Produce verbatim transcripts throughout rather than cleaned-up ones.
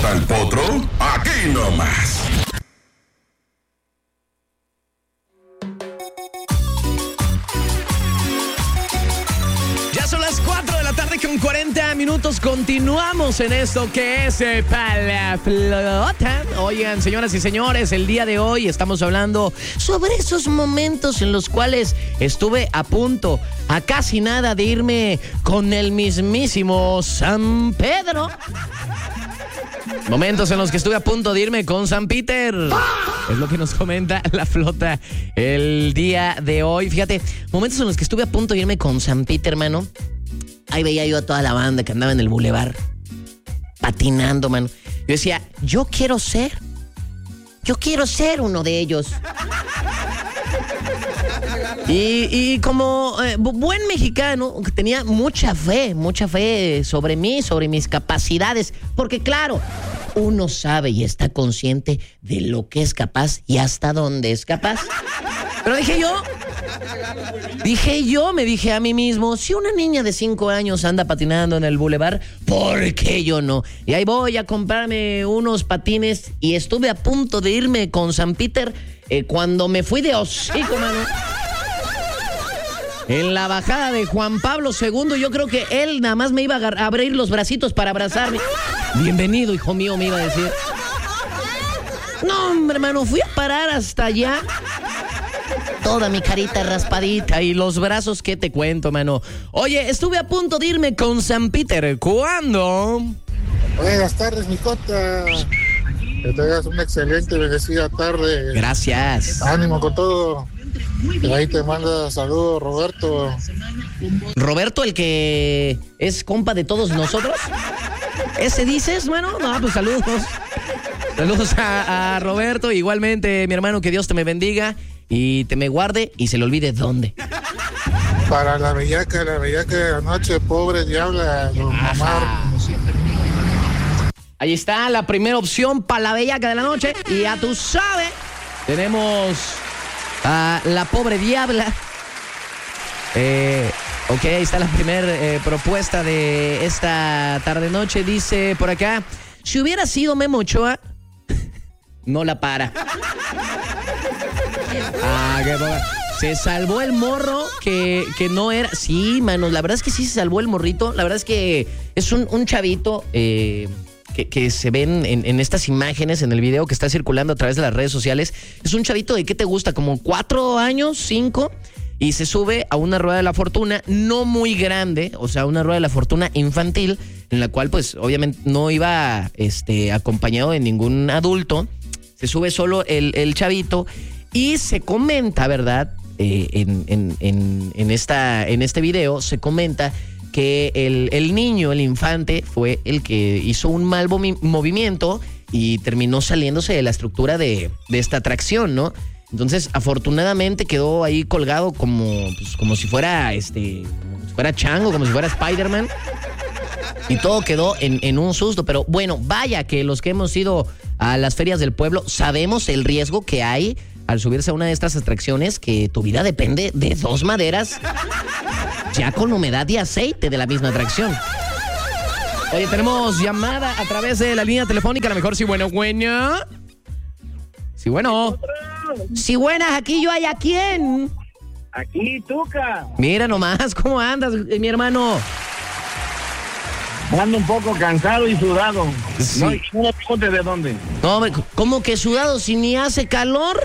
gusta el potro? Aquí nomás. Ya son las cuatro de la tarde con cuarenta minutos. Continuamos en esto que es eh, Palaflota. Oigan, señoras y señores, el día de hoy estamos hablando sobre esos momentos en los cuales estuve a punto, a casi nada de irme con el mismísimo San Pedro. Momentos en los que estuve a punto de irme con San Peter. Es lo que nos comenta la flota el día de hoy. Fíjate, momentos en los que estuve a punto de irme con San Peter, mano. Ahí veía yo a toda la banda que andaba en el bulevar patinando, mano. Yo decía, yo quiero ser, yo quiero ser uno de ellos. Y, y como eh, buen mexicano, tenía mucha fe, mucha fe sobre mí, sobre mis capacidades. Porque claro, uno sabe y está consciente de lo que es capaz y hasta dónde es capaz. Pero dije yo, dije yo, me dije a mí mismo, si una niña de cinco años anda patinando en el bulevar, ¿por qué yo no? Y ahí voy a comprarme unos patines y estuve a punto de irme con San Peter eh, cuando me fui de hocico, mano. En la bajada de Juan Pablo segundo, yo creo que él nada más me iba a, agarrar, a abrir los bracitos para abrazarme. Bienvenido, hijo mío, me iba a decir. No, hombre, hermano, fui a parar hasta allá. Toda mi carita raspadita y los brazos, ¿qué te cuento, mano? Oye, estuve a punto de irme con San Peter. ¿Cuándo? Buenas tardes, mi cota. Que tengas una excelente y bendecida tarde. Gracias. Ánimo con todo. Y ahí te manda saludos, Roberto. ¿Roberto, el que es compa de todos nosotros? ¿Ese dices, mano? No, pues saludos. Saludos a, a Roberto. Igualmente, mi hermano, que Dios te me bendiga y te me guarde y se le olvide dónde. Para la bellaca, la bellaca de la noche, pobre diabla, don Omar. Ahí está la primera opción para la bellaca de la noche. Y ya tú sabes, tenemos a la pobre diabla. Eh, ok, ahí está la primera eh, propuesta de esta tarde-noche. Dice por acá, si hubiera sido Memo Ochoa, no la para. Ah, qué poca. Se salvó el morro que, que no era... Sí, manos, la verdad es que sí se salvó el morrito. La verdad es que es un, un chavito... Eh, Que, que se ven en, en estas imágenes, en el video que está circulando a través de las redes sociales. Es un chavito de, ¿qué te gusta? Como cuatro años, cinco, y se sube a una rueda de la fortuna no muy grande, o sea, una rueda de la fortuna infantil, en la cual pues obviamente no iba este, acompañado de ningún adulto. Se sube solo el, el chavito y se comenta, ¿verdad? Eh, en, en, en, en, esta, en este video se comenta que el, el niño, el infante, fue el que hizo un mal movimiento y terminó saliéndose de la estructura de, de esta atracción, ¿no? Entonces, afortunadamente quedó ahí colgado como, pues, como si fuera este, como si fuera Chango, como si fuera Spider-Man. Y todo quedó en, en un susto. Pero bueno, vaya que los que hemos ido a las ferias del pueblo sabemos el riesgo que hay al subirse a una de estas atracciones, que tu vida depende de dos maderas ya con humedad y aceite de la misma atracción. Oye, tenemos llamada a través de la línea telefónica. A lo mejor, si bueno, buena. Si bueno. Si buenas, aquí yo hay a quién. Aquí, Tuca. Mira nomás, ¿cómo andas, mi hermano? Ando un poco cansado y sudado. Sí. No, no me preguntes de dónde. No, hombre, ¿cómo que sudado si ni hace calor?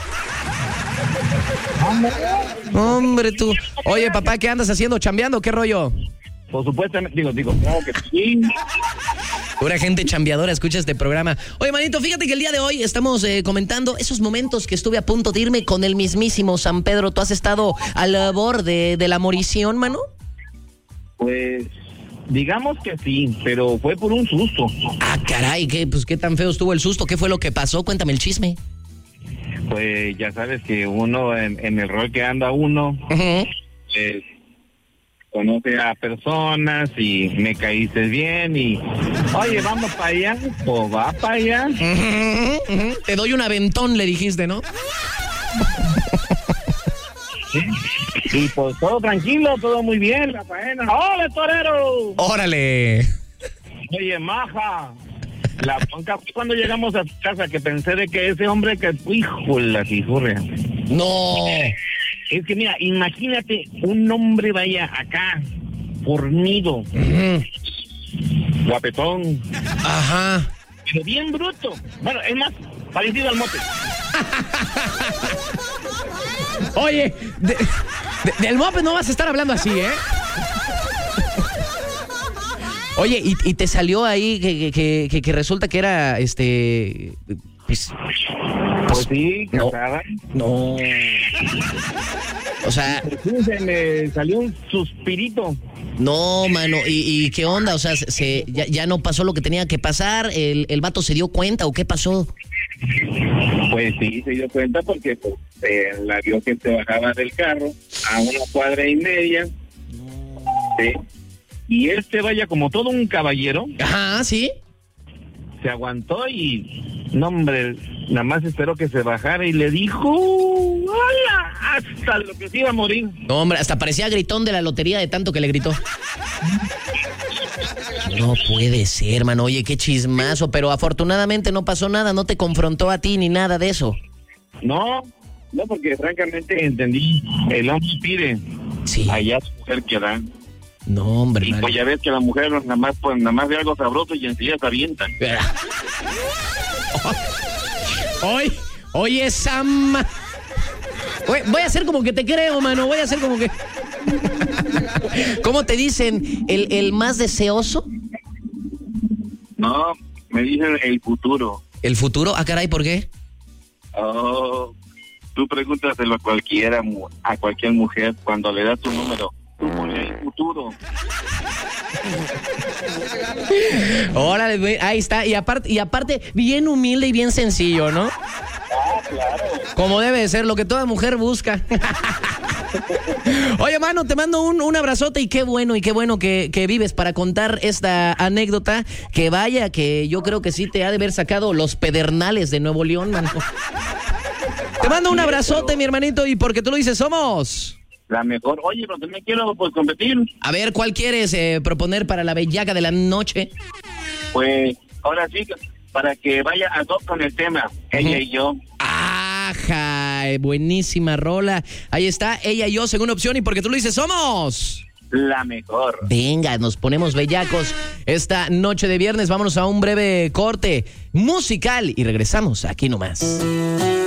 Hombre, tú. Oye, papá, ¿qué andas haciendo? ¿Chambeando? ¿Qué rollo? Por supuesto, digo, digo, no, que sí. Pura gente chambeadora escucha este programa. Oye, manito, fíjate que el día de hoy estamos eh, comentando esos momentos que estuve a punto de irme con el mismísimo San Pedro. ¿Tú has estado al borde de la morición, mano? Pues, digamos que sí, pero fue por un susto. Ah, caray, ¿qué, pues, ¿qué tan feo estuvo el susto? ¿Qué fue lo que pasó? Cuéntame el chisme. Pues ya sabes que uno, en, en el rol que anda uno, uh-huh. pues, conoce a personas y me caíste bien y, oye, vamos para allá, pues va para allá. Uh-huh, uh-huh. Te doy un aventón, le dijiste, ¿no? Sí. Y pues todo tranquilo, todo muy bien, la faena. ¡Órale, torero! ¡Órale! Oye, maja. La bronca fue cuando llegamos a casa, que pensé de que ese hombre que... ¡Híjole, híjole! No. Es que mira, imagínate un hombre vaya acá, fornido, Uh-huh. guapetón, Ajá. pero bien bruto. Bueno, es más, parecido al mote. Oye, de, de, del moped no vas a estar hablando así, ¿eh? Oye, y, y te salió ahí que, que, que, que resulta que era, este... Pues, Pues sí, no. casada. no. O sea, Sí, se me salió un suspirito. no, mano. ¿Y, y qué onda? O sea, se, se- ya, ya no pasó lo que tenía que pasar. ¿El, el vato se dio cuenta o qué pasó? Pues sí, se dio cuenta porque pues, eh, la vio que se bajaba del carro a una cuadra y media. Sí. Y este vaya como todo un caballero, Ajá, ¿sí? se aguantó y, no hombre, nada más esperó que se bajara y le dijo, ¡hola! Hasta lo que se iba a morir. No, hombre, hasta parecía gritón de la lotería de tanto que le gritó. No puede ser, mano. Oye, qué chismazo. Pero afortunadamente no pasó nada. No te confrontó a ti ni nada de eso. No, no, porque francamente entendí, el hombre pide, Sí. allá su mujer que da. No, hombre. Y mano. pues ya ves que la mujer nada más, pues nada más ve algo sabroso y enseguida se avientan. Oye, oye, Sam. Oye, voy a hacer como que te creo, mano. Voy a hacer como que... ¿Cómo te dicen? ¿El, el más deseoso? No, me dicen el futuro. ¿El futuro? Ah, caray, ¿por qué? Oh, tú pregúntaselo a cualquiera, mu- a cualquier mujer cuando le das tu número. Tú pones el futuro. Órale, güey, ahí está. Y aparte, y aparte, bien humilde y bien sencillo, ¿no? Ah, claro. Como debe de ser, lo que toda mujer busca. Oye, mano, te mando un, un abrazote y qué bueno, y qué bueno que, que vives para contar esta anécdota. Que vaya, que yo creo que sí te ha de haber sacado los pedernales de Nuevo León, mano. Te mando un abrazote, mi hermanito, y porque tú lo dices, somos... La mejor. Oye, pero también quiero pues competir. A ver, ¿cuál quieres eh, proponer para la bellaca de la noche? Pues ahora sí, para que vaya a dos con el tema, ella y yo. Ajá, buenísima rola. Ahí está, ella y yo, segunda opción, y porque tú lo dices, somos... La mejor. Venga, nos ponemos bellacos esta noche de viernes. Vámonos a un breve corte musical y regresamos aquí nomás.